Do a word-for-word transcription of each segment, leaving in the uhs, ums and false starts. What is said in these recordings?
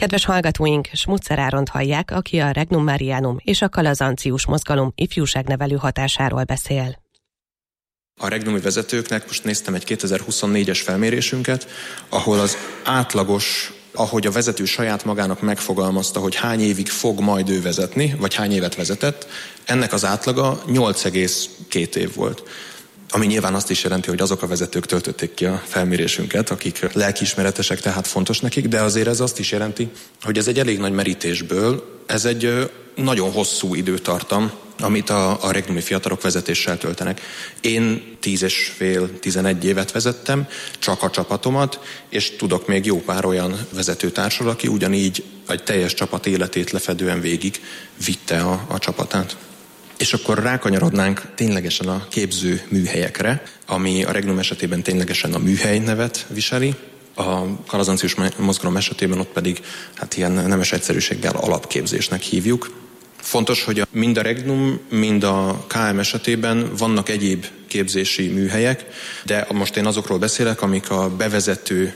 Kedves hallgatóink, Schmutzer Áront hallják, aki a Regnum Marianum és a Kalazancius mozgalom ifjúságnevelő hatásáról beszél. A regnumi vezetőknek most néztem egy kétezer-huszonnégyes felmérésünket, ahol az átlagos, ahogy a vezető saját magának megfogalmazta, hogy hány évig fog majd ő vezetni, vagy hány évet vezetett, ennek az átlaga nyolc egész két év volt. Ami nyilván azt is jelenti, hogy azok a vezetők töltötték ki a felmérésünket, akik lelkiismeretesek, tehát fontos nekik, de azért ez azt is jelenti, hogy ez egy elég nagy merítésből, ez egy nagyon hosszú időtartam, amit a, a regnumi fiatalok vezetéssel töltenek. Én tíz és fél, tizenegy évet vezettem, csak a csapatomat, és tudok még jó pár olyan vezetőtársról, aki ugyanígy egy teljes csapat életét lefedően végig vitte a, a csapatát. És akkor rákanyarodnánk ténylegesen a képző műhelyekre, ami a regnum esetében ténylegesen a műhely nevet viseli, a Kalazancius mozgalom esetében ott pedig hát ilyen nemes egyszerűséggel alapképzésnek hívjuk. Fontos, hogy mind a regnum, mind a ká em esetében vannak egyéb képzési műhelyek, de most én azokról beszélek, amik a bevezető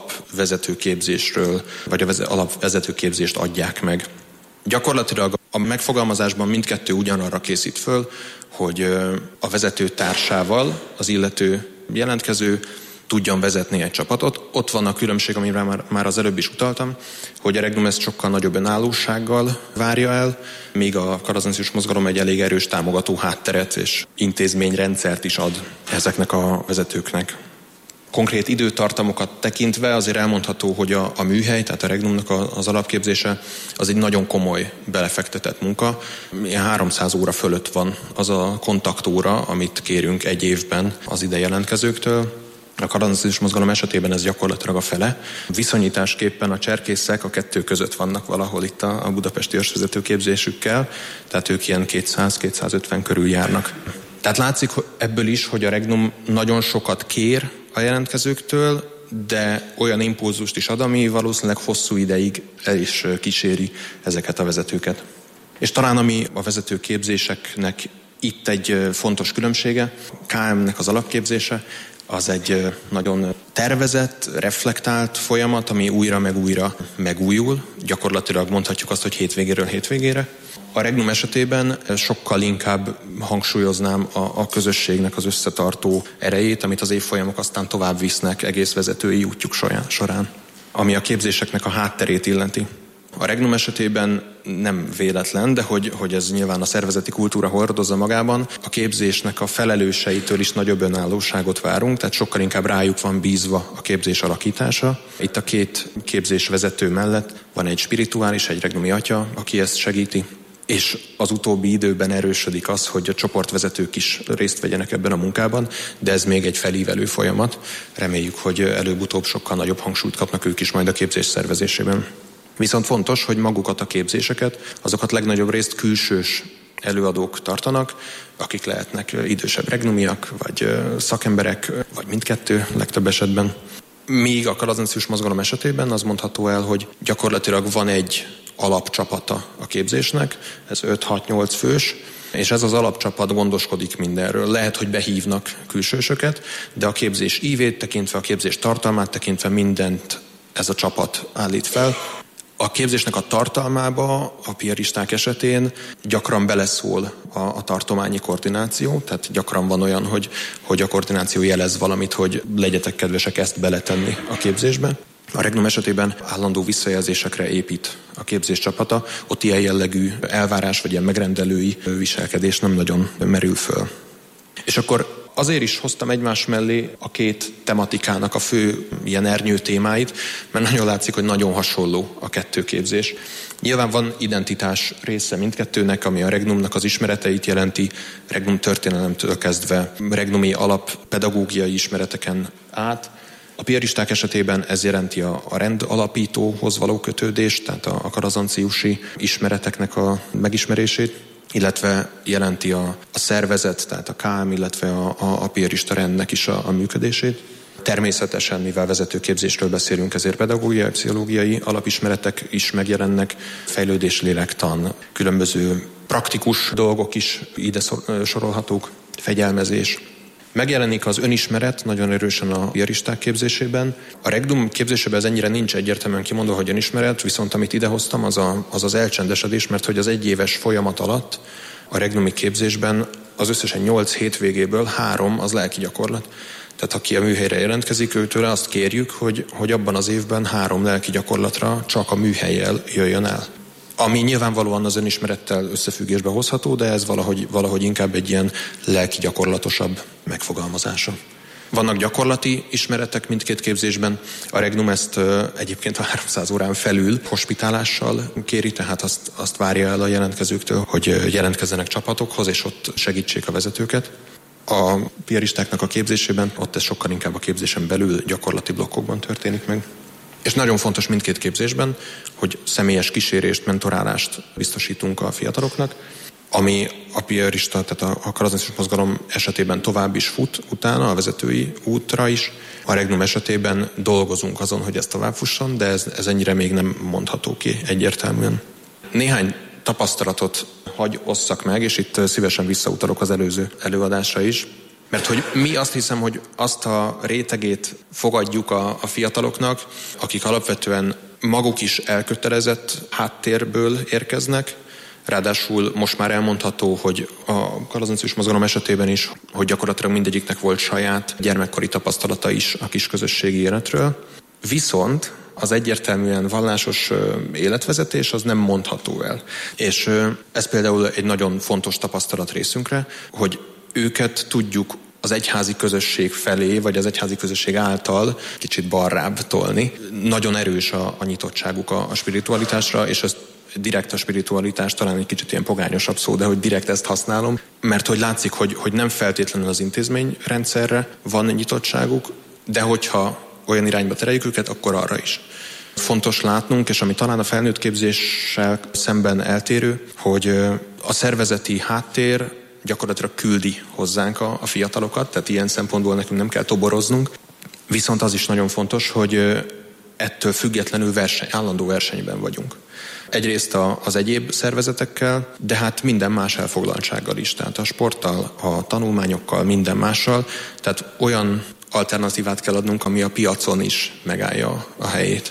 alapvezetőképzésről, vagy a alapvezetőképzést adják meg. Gyakorlatilag a megfogalmazásban mindkettő ugyanarra készít föl, hogy a vezető társával az illető jelentkező tudjon vezetni egy csapatot. Ott van a különbség, amire már, már az előbb is utaltam, hogy a regnum ezt sokkal nagyobb önállósággal várja el, míg a Kalazancius mozgalom egy elég erős támogató hátteret és intézményrendszert is ad ezeknek a vezetőknek. Konkrét időtartamokat tekintve azért elmondható, hogy a, a műhely, tehát a regnumnak a, az alapképzése az egy nagyon komoly belefektetett munka. Ilyen háromszáz óra fölött van az a kontaktóra, amit kérünk egy évben az ide jelentkezőktől. A Kalazancius mozgalom esetében ez gyakorlatilag a fele. Viszonyításképpen a cserkészek a kettő között vannak valahol itt a, a budapesti őrsvezetőképzésükkel, tehát ők ilyen kétszáz-kétszázötven körül járnak. Tehát látszik ebből is, hogy a regnum nagyon sokat kér a jelentkezőktől, de olyan impulzust is ad, ami valószínűleg hosszú ideig el is kíséri ezeket a vezetőket. És talán ami a vezetőképzéseknek itt egy fontos különbsége, ká em-nek az alapképzése, az egy nagyon tervezett, reflektált folyamat, ami újra meg újra megújul. Gyakorlatilag mondhatjuk azt, hogy hétvégéről hétvégére. A regnum esetében sokkal inkább hangsúlyoznám a, a közösségnek az összetartó erejét, amit az évfolyamok aztán tovább visznek egész vezetői útjuk során, ami a képzéseknek a hátterét illeti. A regnum esetében nem véletlen, de hogy, hogy ez nyilván a szervezeti kultúra hordozza magában, a képzésnek a felelőseitől is nagyobb önállóságot várunk, tehát sokkal inkább rájuk van bízva a képzés alakítása. Itt a két képzés vezető mellett van egy spirituális, egy regnumi atya, aki ezt segíti, és az utóbbi időben erősödik az, hogy a csoportvezetők is részt vegyenek ebben a munkában, de ez még egy felívelő folyamat. Reméljük, hogy előbb-utóbb sokkal nagyobb hangsúlyt kapnak ők is majd a képzés szervezésében. Viszont fontos, hogy magukat a képzéseket, azokat legnagyobb részt külsős előadók tartanak, akik lehetnek idősebb regnumiak, vagy szakemberek, vagy mindkettő legtöbb esetben. Míg a Kalazancius mozgalom esetében az mondható el, hogy gyakorlatilag van egy alapcsapata a képzésnek, ez öt-hat-nyolc fős, és ez az alapcsapat gondoskodik mindenről. Lehet, hogy behívnak külsősöket, de a képzés ívét tekintve, a képzés tartalmát tekintve mindent ez a csapat állít fel. A képzésnek a tartalmába a piaristák esetén gyakran beleszól a, a tartományi koordináció, tehát gyakran van olyan, hogy, hogy a koordináció jelez valamit, hogy legyetek kedvesek ezt beletenni a képzésbe. A regnum esetében állandó visszajelzésekre épít a képzés csapata, ott ilyen jellegű elvárás vagy ilyen megrendelői viselkedés nem nagyon merül föl. És akkor azért is hoztam egymás mellé a két tematikának a fő ilyen ernyő témáit, mert nagyon látszik, hogy nagyon hasonló a kettő képzés. Nyilván van identitás része mindkettőnek, ami a regnumnak az ismereteit jelenti, regnum történelemtől kezdve regnumi alappedagógiai ismereteken át. A piaristák esetében ez jelenti a, a rend alapítóhoz való kötődést, tehát a, a kalazanciusi ismereteknek a megismerését, illetve jelenti a, a szervezet, tehát a ká em, illetve a, a, a piarista rendnek is a, a működését. Természetesen, mivel vezetőképzésről beszélünk, ezért pedagógiai, pszichológiai alapismeretek is megjelennek, fejlődés, lélektan, különböző praktikus dolgok is ide sorolhatók, fegyelmezés, Megjelenik az önismeret nagyon erősen a piaristák képzésében. A Regnum képzésében ez ennyire nincs egyértelműen kimondva, hogy önismeret, viszont amit idehoztam, az, a, az az elcsendesedés, mert hogy az egyéves folyamat alatt a regnumi képzésben az összesen nyolc hétvégéből három az lelki gyakorlat. Tehát aki a műhelyre jelentkezik, őtőle azt kérjük, hogy, hogy abban az évben három lelki gyakorlatra csak a műhellyel jöjjön el. Ami nyilvánvalóan az önismerettel összefüggésbe hozható, de ez valahogy, valahogy inkább egy ilyen lelki gyakorlatosabb megfogalmazása. Vannak gyakorlati ismeretek mindkét képzésben. A Regnum ezt egyébként a háromszáz órán felül hospitálással kéri, tehát azt, azt várja el a jelentkezőktől, hogy jelentkezzenek csapatokhoz, és ott segítsék a vezetőket. A piaristáknak a képzésében ott ez sokkal inkább a képzésen belül gyakorlati blokkokban történik meg. És nagyon fontos mindkét képzésben, hogy személyes kísérést, mentorálást biztosítunk a fiataloknak, ami a piarista, tehát a karizmatikus mozgalom esetében tovább is fut utána, a vezetői útra is. A Regnum esetében dolgozunk azon, hogy ez tovább fusson, de ez, ez ennyire még nem mondható ki egyértelműen. Néhány tapasztalatot hagy osszak meg, és itt szívesen visszautalok az előző előadásra is. Mert hogy mi azt hiszem, hogy azt a rétegét fogadjuk a, a fiataloknak, akik alapvetően maguk is elkötelezett háttérből érkeznek. Ráadásul most már elmondható, hogy a karizmatikus mozgalom esetében is, hogy gyakorlatilag mindegyiknek volt saját gyermekkori tapasztalata is a kis közösségi életről. Viszont az egyértelműen vallásos életvezetés az nem mondható el. És ez például egy nagyon fontos tapasztalat részünkre, hogy őket tudjuk az egyházi közösség felé, vagy az egyházi közösség által kicsit balrább tolni. Nagyon erős a, a nyitottságuk a, a spiritualitásra, és ez direkt a spiritualitás, talán egy kicsit ilyen pogányosabb szó, de hogy direkt ezt használom, mert hogy látszik, hogy, hogy nem feltétlenül az intézményrendszerre van nyitottságuk, de hogyha olyan irányba tereljük őket, akkor arra is. Fontos látnunk, és ami talán a felnőtt képzéssel szemben eltérő, hogy a szervezeti háttér gyakorlatilag küldi hozzánk a, a fiatalokat, tehát ilyen szempontból nekünk nem kell toboroznunk. Viszont az is nagyon fontos, hogy ettől függetlenül verseny, állandó versenyben vagyunk. Egyrészt a, az egyéb szervezetekkel, de hát minden más elfoglaltsággal is, tehát a sporttal, a tanulmányokkal, minden mással. Tehát olyan alternatívát kell adnunk, ami a piacon is megállja a helyét.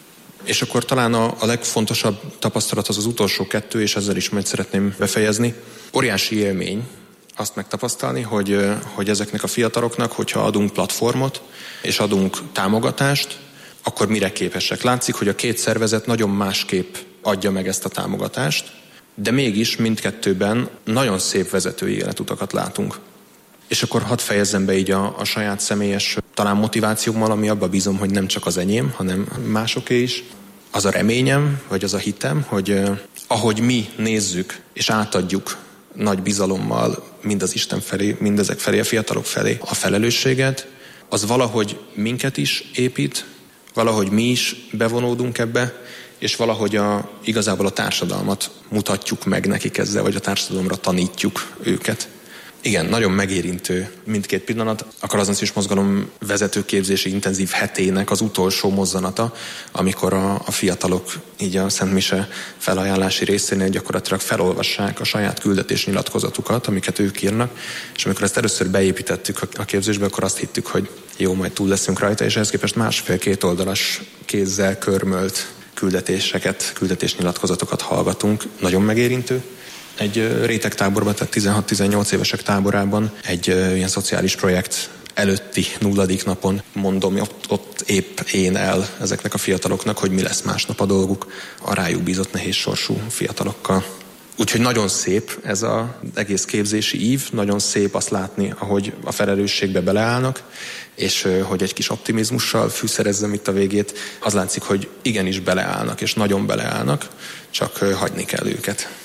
És akkor talán a, a legfontosabb tapasztalat az az utolsó kettő, és ezzel is majd szeretném befejezni. Óriási élmény azt megtapasztalni, hogy, hogy ezeknek a fiataloknak, hogyha adunk platformot, és adunk támogatást, akkor mire képesek. Látszik, hogy a két szervezet nagyon másképp adja meg ezt a támogatást, de mégis mindkettőben nagyon szép vezetői életutakat látunk. És akkor hadd fejezzem be így a, a saját személyes talán motivációmmal, ami abba bízom, hogy nem csak az enyém, hanem másoké is. Az a reményem, vagy az a hitem, hogy eh, ahogy mi nézzük és átadjuk nagy bizalommal mind az Isten felé, mind ezek felé, a fiatalok felé a felelősséget, az valahogy minket is épít, valahogy mi is bevonódunk ebbe, és valahogy a, igazából a társadalmat mutatjuk meg nekik ezzel, vagy a társadalomra tanítjuk őket. Igen, nagyon megérintő mindkét pillanat. A karizmatikus mozgalom vezetőképzési intenzív hetének az utolsó mozzanata, amikor a, a fiatalok így a Szent Mise felajánlási részénél gyakorlatilag felolvassák a saját küldetésnyilatkozatukat, amiket ők írnak, és amikor ezt először beépítettük a képzésbe, akkor azt hittük, hogy jó, majd túl leszünk rajta, és ehhez képest másfél-két oldalas kézzel körmölt küldetéseket, küldetésnyilatkozatokat hallgatunk. Nagyon megérintő. Egy rétegtáborban, tehát tizenhat-tizennyolc évesek táborában egy ilyen szociális projekt előtti nulladik napon mondom, ott, ott épp én el ezeknek a fiataloknak, hogy mi lesz másnap a dolguk a rájuk bízott nehéz sorsú fiatalokkal. Úgyhogy nagyon szép ez az egész képzési ív, nagyon szép azt látni, ahogy a felelősségbe beleállnak, és hogy egy kis optimizmussal fűszerezzem itt a végét, az látszik, hogy igenis beleállnak, és nagyon beleállnak, csak hagyni kell őket.